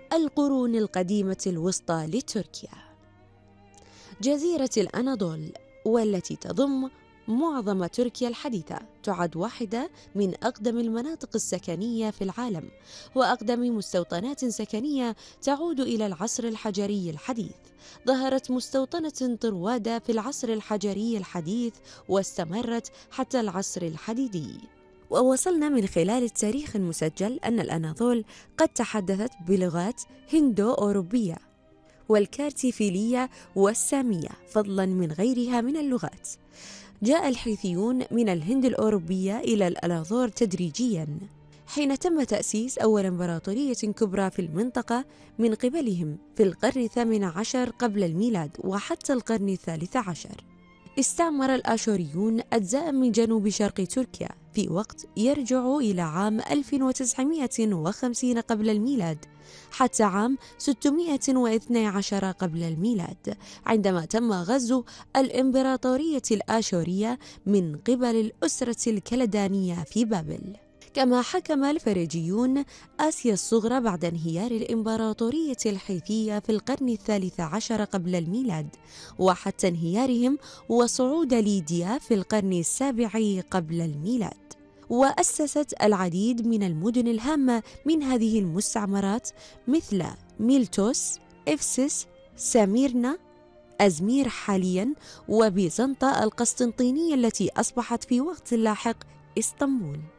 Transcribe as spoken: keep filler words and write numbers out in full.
القرون القديمة الوسطى لتركيا. جزيرة الأناضول، والتي تضم معظم تركيا الحديثة، تعد واحدة من أقدم المناطق السكنية في العالم، وأقدم مستوطنات سكنية تعود إلى العصر الحجري الحديث. ظهرت مستوطنة طروادة في العصر الحجري الحديث، واستمرت حتى العصر الحديدي. ووصلنا من خلال التاريخ المسجل أن الأناضول قد تحدثت بلغات هندو أوروبية والكارتيفيلية والسامية، فضلا من غيرها من اللغات. جاء الحيثيون من الهند الأوروبية إلى الأناضول تدريجيا، حين تم تأسيس أول إمبراطورية كبرى في المنطقة من قبلهم في القرن الثامن عشر قبل الميلاد وحتى القرن الثالث عشر. استعمر الآشوريون أجزاء من جنوب شرق تركيا في وقت يرجع إلى عام ألف وتسعمائة وخمسين قبل الميلاد حتى عام ستمائة واثني عشر قبل الميلاد، عندما تم غزو الإمبراطورية الآشورية من قبل الأسرة الكلدانية في بابل. كما حكم الفريجيون آسيا الصغرى بعد انهيار الإمبراطورية الحيثية في القرن الثالث عشر قبل الميلاد، وحتى انهيارهم وصعود ليديا في القرن السابع قبل الميلاد. وأسست العديد من المدن الهامة من هذه المستعمرات مثل ميلتوس، إفسس، ساميرنا، أزمير حاليا، وبيزنطة القسطنطينية التي أصبحت في وقت لاحق إسطنبول.